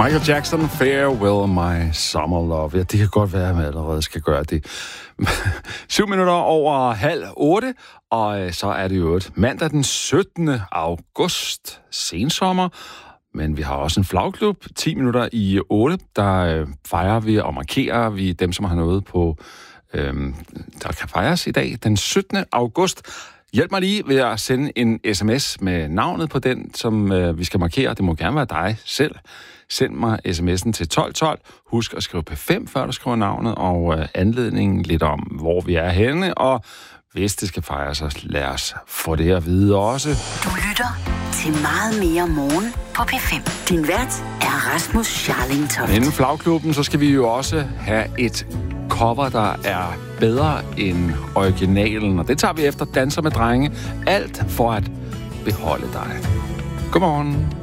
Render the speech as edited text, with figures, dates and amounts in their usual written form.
Michael Jackson, Farewell My Summer Love. Ja, det kan godt være, at man allerede skal gøre det. 7 minutter over 7:30, og så er det jo mandag den 17. august, sensommer. Men vi har også en flagklub, 10 minutter i 8, der fejrer vi og markerer vi dem, som har noget på, der kan fejres i dag, den 17. august. Hjælp mig lige ved at sende en sms med navnet på den, som vi skal markere. Det må gerne være dig selv. Send mig sms'en til 1212. Husk at skrive P5, før du skriver navnet, og anledningen lidt om, hvor vi er henne. Og hvis det skal fejres, så lad os få det at vide også. Du lytter til Meget mere morgen på P5. Din vært er Rasmus Scharling Toft. Inden flagklubben, så skal vi jo også have et cover, der er bedre end originalen. Og det tager vi efter Danser med drenge. Alt for at beholde dig. Godmorgen.